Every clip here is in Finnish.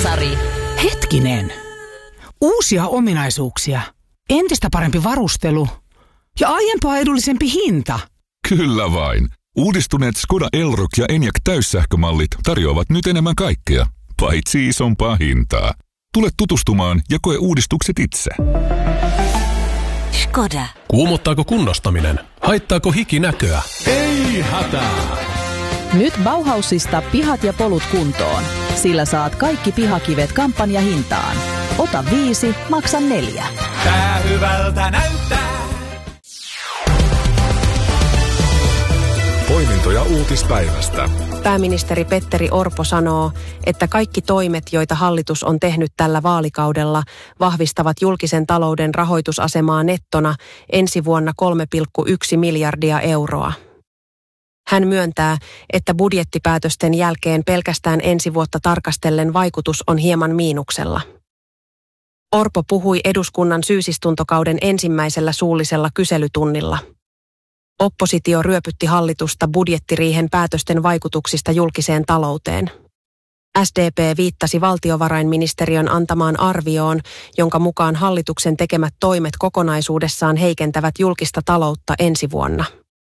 Kasari. Hetkinen. Uusia ominaisuuksia, entistä parempi varustelu ja aiempaa edullisempi hinta. Kyllä vain. Uudistuneet Skoda Elroq ja Enyaq täyssähkömallit tarjoavat nyt enemmän kaikkea, paitsi isompaa hintaa. Tule tutustumaan ja koe uudistukset itse. Skoda. Kuumottaako kunnostaminen? Haittaako hiki näköä? Ei hätää! Nyt Bauhausista pihat ja polut kuntoon. Sillä saat kaikki pihakivet kampanjahintaan. Ota 5, maksa 4. Tää hyvältä näyttää. Poimintoja uutispäivästä. Pääministeri Petteri Orpo sanoo, että kaikki toimet, joita hallitus on tehnyt tällä vaalikaudella, vahvistavat julkisen talouden rahoitusasemaa nettona ensi vuonna 3,1 miljardia euroa. Hän myöntää, että budjettipäätösten jälkeen pelkästään ensi vuotta tarkastellen vaikutus on hieman miinuksella. Orpo puhui eduskunnan syysistuntokauden ensimmäisellä suullisella kyselytunnilla. Oppositio ryöpytti hallitusta budjettiriihen päätösten vaikutuksista julkiseen talouteen. SDP viittasi valtiovarainministeriön antamaan arvioon, jonka mukaan hallituksen tekemät toimet kokonaisuudessaan heikentävät julkista taloutta ensi vuonna.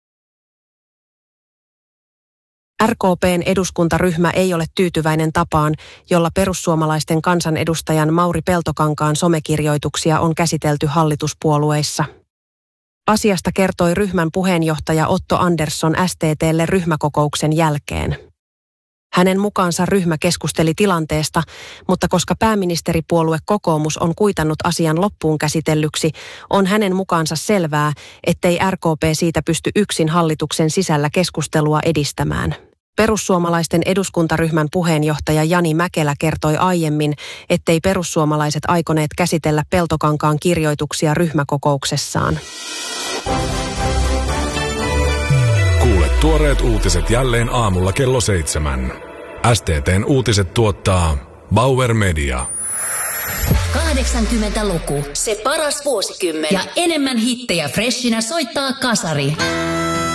RKP:n eduskuntaryhmä ei ole tyytyväinen tapaan, jolla perussuomalaisten kansanedustajan Mauri Peltokankaan somekirjoituksia on käsitelty hallituspuolueissa. Asiasta kertoi ryhmän puheenjohtaja Otto Andersson STT:lle ryhmäkokouksen jälkeen. Hänen mukaansa ryhmä keskusteli tilanteesta, mutta koska pääministeripuolue kokoomus on kuitannut asian loppuun käsitellyksi, on hänen mukaansa selvää, ettei RKP siitä pysty yksin hallituksen sisällä keskustelua edistämään. Perussuomalaisten eduskuntaryhmän puheenjohtaja Jani Mäkelä kertoi aiemmin, ettei perussuomalaiset aikoneet käsitellä Peltokankaan kirjoituksia ryhmäkokouksessaan. Kuule tuoreet uutiset jälleen aamulla kello 7. STT:n uutiset tuottaa Bauer Media. 80-luku, se paras vuosikymmen ja enemmän hittejä freshinä soittaa Kasari.